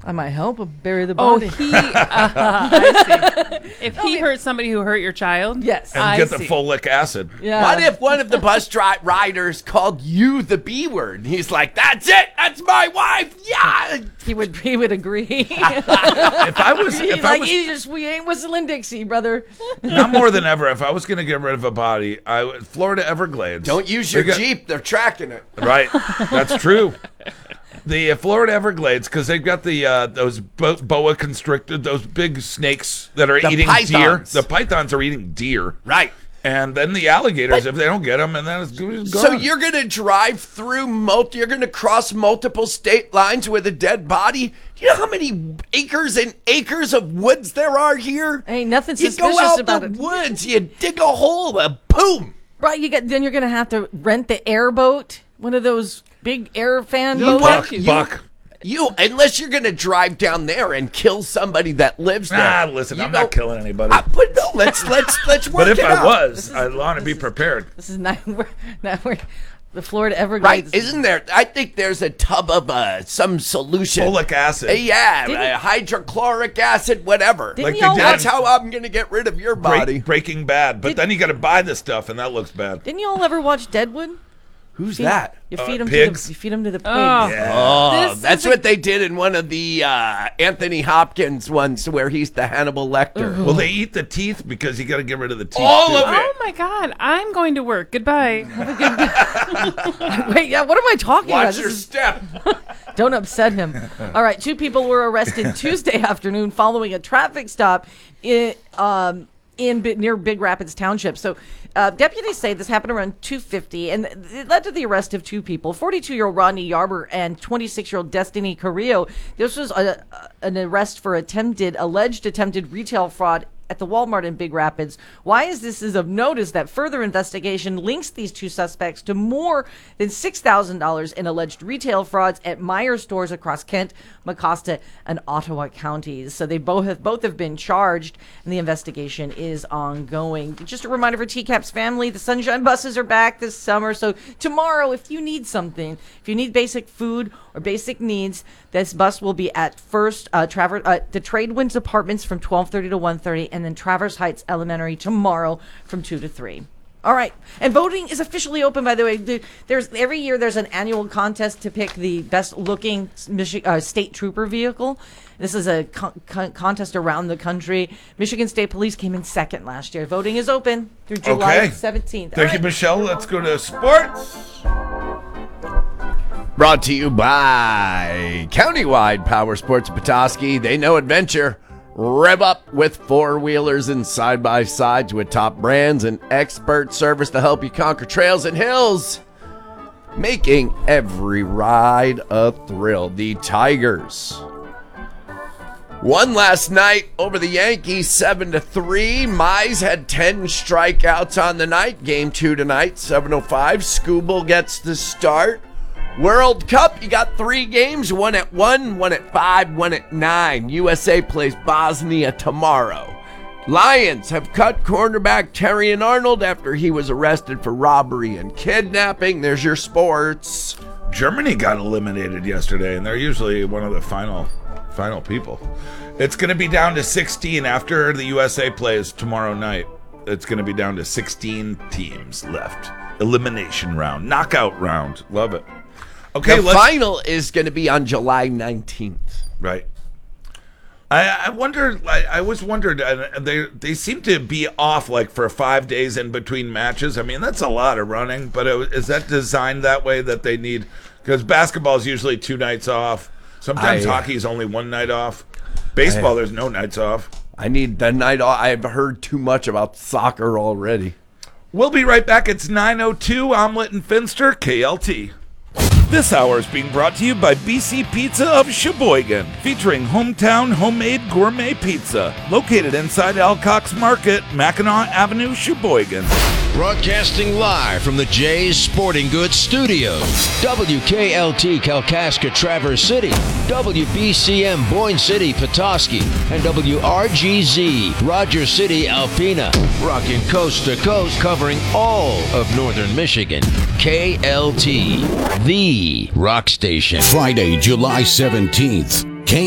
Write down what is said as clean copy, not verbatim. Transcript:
I might help him bury the body. I see. If he hurt somebody who hurt your child? Yes. And get the folic acid. Yeah. What if one of the bus riders called you the B word? He's like, "That's it. That's my wife." Yeah. He would agree. If I was, we ain't whistling Dixie, brother. not more than ever, if I was going to get rid of a body, Florida Everglades. Don't use your Jeep. They're tracking it. Right. That's true. The Florida Everglades, because they've got the those boa constrictor, those big snakes that are eating pythons. deer. The pythons are eating deer. Right. And then the alligators, if they don't get them, and then it's gone. So you're going to drive through you're going to cross multiple state lines with a dead body? Do you know how many acres and acres of woods there are here? Ain't nothing You suspicious go out about the it. woods, you dig a hole, boom. Right, then you're gonna have to rent the airboat, one of those big air fan boats. Buck. Unless you're going to drive down there and kill somebody that lives there. Listen, I'm not killing anybody. But no, let's work But if it I out. was, I'd want to be prepared. This is not where the Florida Right, Everglades. isn't there? I think there's a tub of some solution. Folic acid. Hydrochloric acid, whatever. Didn't Like they y'all did. That's how I'm going to get rid of your body. Breaking Bad. But then you got to buy the stuff, and that looks bad. Didn't you all ever watch Deadwood? Who's that? You feed them pigs? to the pigs. Oh, that's what they did in one of the Anthony Hopkins ones where he's the Hannibal Lecter. Well, they eat the teeth because you got to get rid of the teeth. All too. of it. Oh my God! I'm going to work. Goodbye. Wait, yeah, what am I talking about? Watch This your is- step. Don't upset him. All right, 2 people were arrested Tuesday afternoon following a traffic stop near Big Rapids Township. So deputies say this happened around 2:50, and it led to the arrest of 2 people, 42-year-old Rodney Yarber and 26-year-old Destiny Carrillo. This was an arrest for alleged attempted retail fraud at the Walmart in Big Rapids. Why is this of note is that further investigation links these 2 suspects to more than $6,000 in alleged retail frauds at Meijer stores across Kent, Mecosta, and Ottawa counties. So they both have been charged, and the investigation is ongoing. Just a reminder for TCAP's family, the Sunshine Buses are back this summer. So tomorrow, if you need something, if you need basic food or basic needs, this bus will be at first the Tradewinds Apartments from 12:30 to 1:30, and then Traverse Heights Elementary tomorrow from 2 to 3. All right, and voting is officially open. By the way, every year there's an annual contest to pick the best looking state trooper vehicle. This is a contest around the country. Michigan State Police came in second last year. Voting is open through July 17th. Thank you, Michelle. Let's go to sports. Brought to you by Countywide Power Sports Petoskey. They know adventure. Rev up with four-wheelers and side-by-sides with top brands and expert service to help you conquer trails and hills, making every ride a thrill. The Tigers won last night over the Yankees 7-3. Mize had 10 strikeouts on the night. Game 2 tonight, 7:05. Skubal gets the start. World Cup, you got 3 games, 1 at 1, 1 at 5, 1 at 9. USA plays Bosnia tomorrow. Lions have cut cornerback Terrion Arnold after he was arrested for robbery and kidnapping. There's your sports. Germany got eliminated yesterday, and they're usually one of the final people. It's going to be down to 16 after the USA plays tomorrow night. It's going to be down to 16 teams left. Elimination round, knockout round. Love it. Okay, the final is going to be on July 19th. Right. I wondered. I always wondered. They seem to be off like for 5 days in between matches. I mean, that's a lot of running. But is that designed that way that they need? Because basketball is usually 2 nights off. Sometimes hockey is only 1 night off. Baseball, there's no nights off. I need the night off. I've heard too much about soccer already. We'll be right back. It's 9:02. Omelet and Finster, KLT. This hour is being brought to you by BC Pizza of Sheboygan, featuring hometown homemade gourmet pizza, located inside Alcock's Market, Mackinac Avenue, Sheboygan. Broadcasting live from the Jays Sporting Goods Studios. WKLT Kalkaska Traverse City, WBCM Boyne City Petoskey, and WRGZ Rogers City Alpena. Rocking coast to coast, covering all of northern Michigan. KLT, the rock station. Friday, July 17th.